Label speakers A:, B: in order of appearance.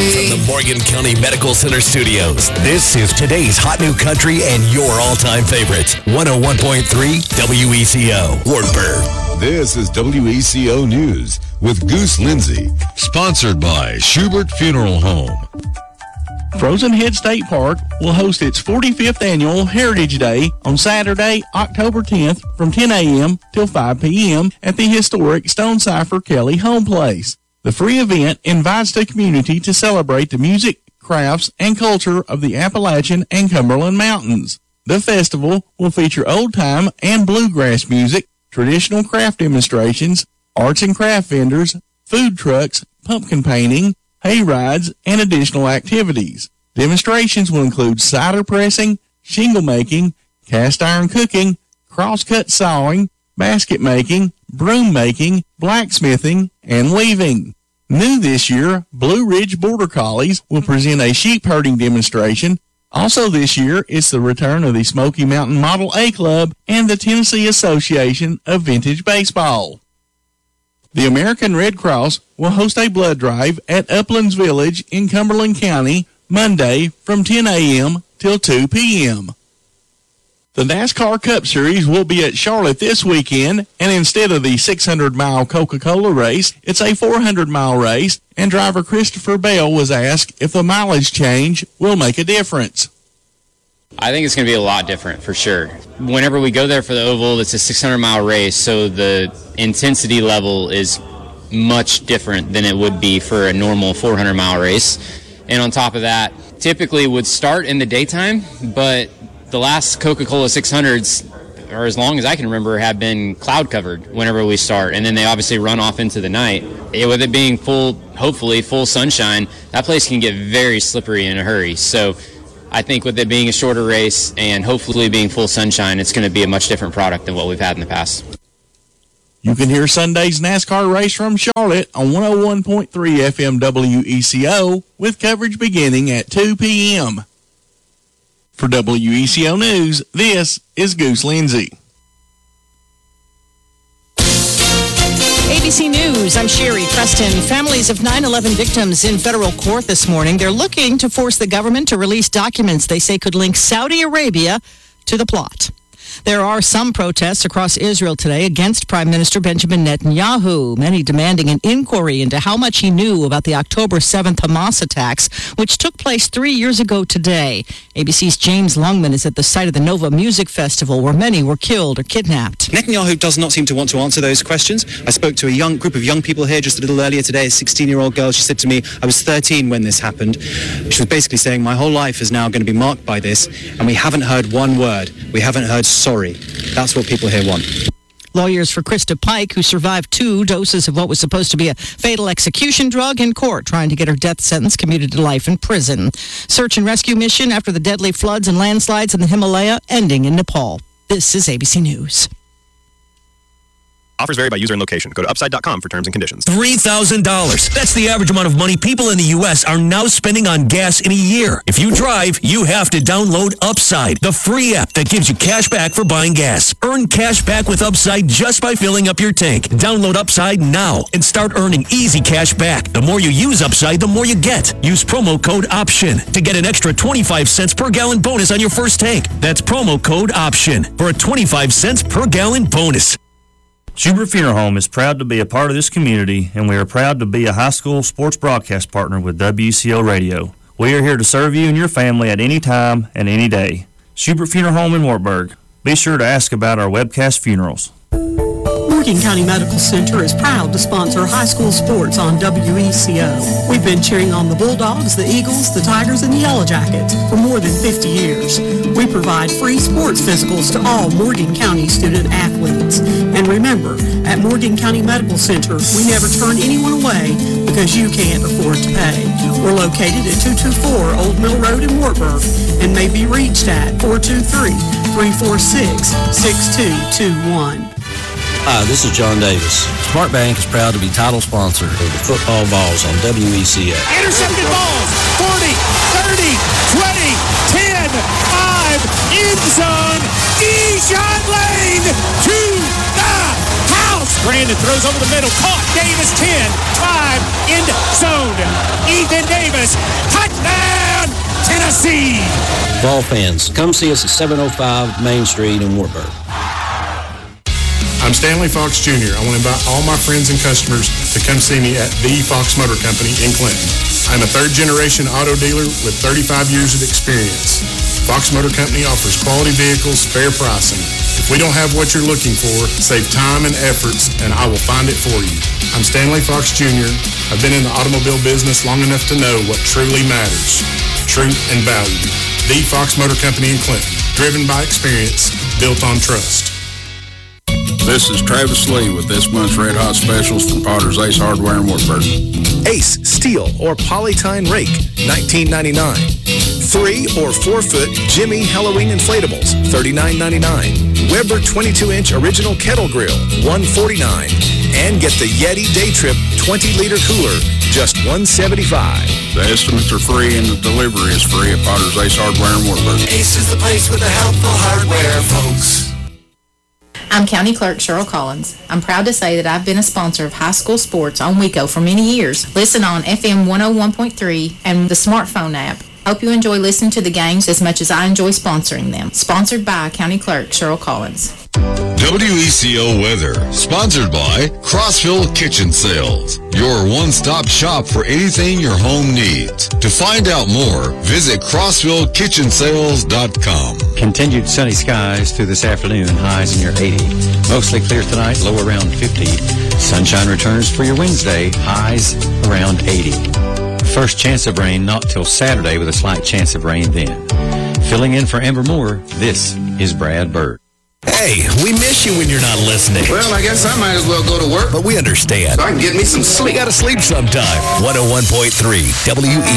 A: From the Morgan County Medical Center studios, this is today's hot new country and your all-time favorites. 101.3 WECO, Wartburg.
B: This is WECO News with Goose Lindsay, sponsored by Schubert Funeral Home.
C: Frozen Head State Park will host its 45th annual Heritage Day on Saturday, October 10th from 10 a.m. till 5 p.m. at the historic Stonecipher Kelly Home Place. The free event invites the community to celebrate the music, crafts, and culture of the Appalachian and Cumberland Mountains. The festival will feature old-time and bluegrass music, traditional craft demonstrations, arts and craft vendors, food trucks, pumpkin painting, hay rides, and additional activities. Demonstrations will include cider pressing, shingle making, cast iron cooking, crosscut sawing, basket making, broom making, blacksmithing, and weaving. New this year, Blue Ridge Border Collies will present a sheep herding demonstration. Also this year, it's the return of the Smoky Mountain Model A Club and the Tennessee Association of Vintage Baseball. The American Red Cross will host a blood drive at Uplands Village in Cumberland County Monday from 10 a.m. till 2 p.m. The NASCAR Cup Series will be at Charlotte this weekend, and instead of the 600-mile Coca-Cola race, it's a 400-mile race, and driver Christopher Bell was asked if the mileage change will make a difference.
D: I think it's going to be a lot different for sure. Whenever we go there for the Oval, it's a 600-mile race, so the intensity level is much different than it would be for a normal 400-mile race. And on top of that, typically would start in the daytime, but the last Coca-Cola 600s, or as long as I can remember, have been cloud covered whenever we start, and then they obviously run off into the night. With it being hopefully full sunshine, that place can get very slippery in a hurry. So I think with it being a shorter race and hopefully being full sunshine, it's going to be a much different product than what we've had in the past.
C: You can hear Sunday's NASCAR race from Charlotte on 101.3 FM WECO with coverage beginning at 2 p.m. For WECO News, this is Goose Lindsay.
E: ABC News, I'm Sherry Preston. Families of 9/11 victims in federal court this morning. They're looking to force the government to release documents they say could link Saudi Arabia to the plot. There are some protests across Israel today against Prime Minister Benjamin Netanyahu, many demanding an inquiry into how much he knew about the October 7th Hamas attacks, which took place 3 years ago today. ABC's James Lungman is at the site of the Nova Music Festival, where many were killed or kidnapped.
F: Netanyahu does not seem to want to answer those questions. I spoke to a group of young people here just a little earlier today, a 16-year-old girl. She said to me, I was 13 when this happened. She was basically saying, my whole life is now going to be marked by this, and we haven't heard one word. We haven't heard sorry. That's what people here want.
E: Lawyers for Krista Pike, who survived 2 doses of what was supposed to be a fatal execution drug, in court trying to get her death sentence commuted to life in prison. Search and rescue mission after the deadly floods and landslides in the Himalaya ending in Nepal. This is ABC News.
G: Offers vary by user and location. Go to upside.com for terms and conditions.
H: $3,000. That's the average amount of money people in the U.S. are now spending on gas in a year. If you drive, you have to download Upside, the free app that gives you cash back for buying gas. Earn cash back with Upside just by filling up your tank. Download Upside now and start earning easy cash back. The more you use Upside, the more you get. Use promo code OPTION to get an extra 25 cents per gallon bonus on your first tank. That's promo code OPTION for a 25 cents per gallon bonus.
I: Schubert Funeral Home is proud to be a part of this community, and we are proud to be a high school sports broadcast partner with WCO Radio. We are here to serve you and your family at any time and any day. Schubert Funeral Home in Wartburg. Be sure to ask about our webcast funerals.
J: Morgan County Medical Center is proud to sponsor high school sports on WECO. We've been cheering on the Bulldogs, the Eagles, the Tigers, and the Yellow Jackets for more than 50 years. We provide free sports physicals to all Morgan County student athletes. And remember, at Morgan County Medical Center, we never turn anyone away because you can't afford to pay. We're located at 224 Old Mill Road in Wartburg and may be reached at 423-346-6221.
K: Hi, this is John Davis. Smart Bank is proud to be title sponsor of the football balls on WECO.
L: Intercepted balls, 40, 30, 20, 10, 5, end zone, Deshaun Lane to the house. Brandon throws over the middle, caught, Davis 10, 5, end zone. Ethan Davis Davis. Touchdown, Tennessee.
K: Ball fans, come see us at 705 Main Street in Wartburg.
M: I'm Stanley Fox Jr. I want to invite all my friends and customers to come see me at the Fox Motor Company in Clinton. I'm a third-generation auto dealer with 35 years of experience. Fox Motor Company offers quality vehicles, fair pricing. If we don't have what you're looking for, save time and efforts, and I will find it for you. I'm Stanley Fox Jr. I've been in the automobile business long enough to know what truly matters. Truth and value. The Fox Motor Company in Clinton. Driven by experience, built on trust.
N: This is Travis Lee with this month's Red Hot Specials from Potter's Ace Hardware in Wartburg.
O: Ace steel or polytine rake, $19.99. 3 or 4 foot Jimmy Halloween inflatables, $39.99. Weber 22-inch original kettle grill, $149. And get the Yeti Day Trip 20-liter cooler, just $175.
N: The estimates are free and the delivery is free at Potter's Ace Hardware in Wartburg.
P: Ace is the place with the helpful hardware, folks.
Q: I'm County Clerk Cheryl Collins. I'm proud to say that I've been a sponsor of high school sports on WECO for many years. Listen on FM 101.3 and the smartphone app. Hope you enjoy listening to the games as much as I enjoy sponsoring them. Sponsored by County Clerk Cheryl Collins.
B: WECO weather, sponsored by Crossville Kitchen Sales, your one-stop shop for anything your home needs. To find out more, visit CrossvilleKitchenSales.com.
R: Continued sunny skies through this afternoon, highs near 80. Mostly clear tonight, low around 50. Sunshine returns for your Wednesday, highs around 80. First chance of rain not till Saturday with a slight chance of rain then. Filling in for Amber Moore, this is Brad Bird.
A: Hey, we miss you when you're not listening.
N: Well, I guess I might as well go to work.
A: But we understand.
N: So I can get me some sleep.
A: We gotta sleep sometime. 101.3 WE.